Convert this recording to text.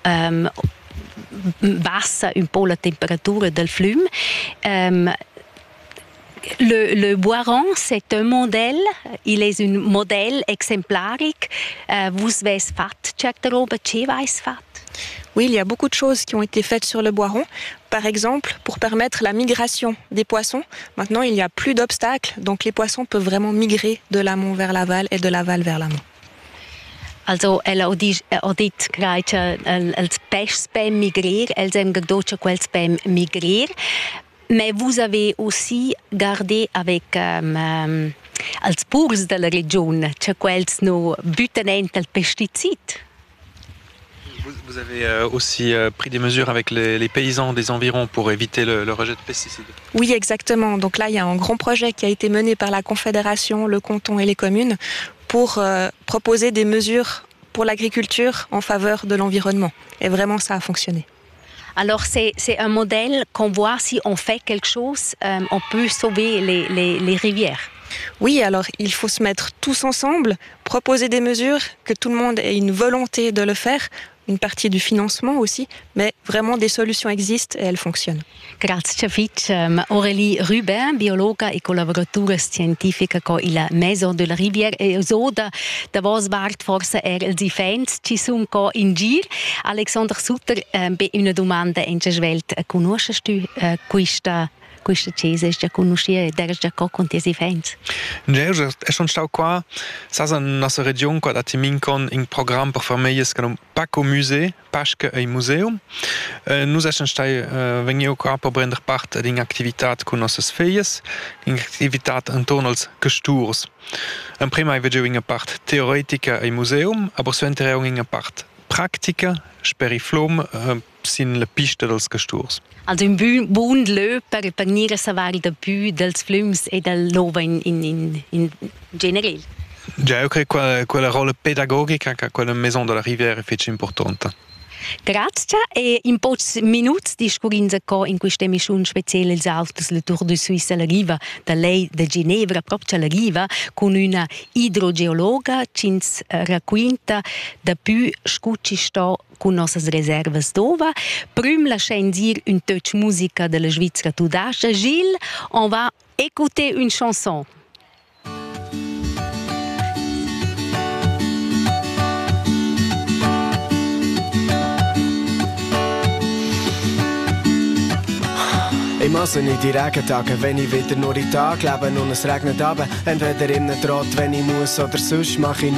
bassa un po' la temperatura del flum. Le Boiron, c'est un modèle, il est un modèle exemplarique. Vous avez fait cette robe, tu avez fait? Oui, il y a beaucoup de choses qui ont été faites sur le Boiron. Par exemple, pour permettre la migration des poissons. Maintenant, il n'y a plus d'obstacles, donc les poissons peuvent vraiment migrer de l'amont vers l'aval et de l'aval vers l'amont. Also, ella ha dit che els peixs pem migrir, els hem gardot quels pem migrir. Mais vous avez aussi gardé avec els purs de la région, che quels no butten el pesticide. Vous avez aussi pris des mesures avec les paysans des environs pour éviter le rejet de pesticides. Oui, exactement. Donc là, il y a un grand projet qui a été mené par la Confédération, le canton et les communes pour proposer des mesures pour l'agriculture en faveur de l'environnement. Et vraiment, ça a fonctionné. Alors, c'est un modèle qu'on voit si on fait quelque chose, on peut sauver les rivières. Oui, alors il faut se mettre tous ensemble, proposer des mesures, que tout le monde ait une volonté de le faire, une partie du financement aussi, mais vraiment des solutions existent et elles fonctionnent. Grazie fitch, Aurélie Rubin, biologa e collaboratura scientifica con la Maison de la Rivière e so da vos vart forse els ifens ci sun co in gir. Alexander Sutter, be una domanda in svelt, conosces tu questa chiesa già conoscia ed era già con tesi fans. Ja, è schon stau qua. Sa in nostra regione qua da Timincon in programma per famiglie che non Paco Musée, Pasca e Museum. Nus essan stai venio qua per prender part ad in activitat con nossas filles, in activitat intorno als gesturs. In prima vedevo in part teoretica e museum, aber so intereu in part pratica, speriflom, sin la pista dels gesturs. Also un buon lö per nire savar da più dels flums e del lova in generale. Ja, io credo che quella rola pedagogica che quella Maison de la Rivière è fece importante. Grazie e in pochi minuti discurinza co in questa emissione speciale els autos le Tour de Suisse alla riva da lei de Ginevra proprio alla riva con una idrogeologa cins racquinta da più scucci sto con nossas reservas d'ova. Prüm la dir une touch musica de la Svizzera tudascia. Gilles, on va écouter une chanson. Ich muss nicht die Regentage, wenn ich wieder nur in Tag lebe und es regnet runter. Entweder im Trott, wenn ich muss, oder sonst mache ich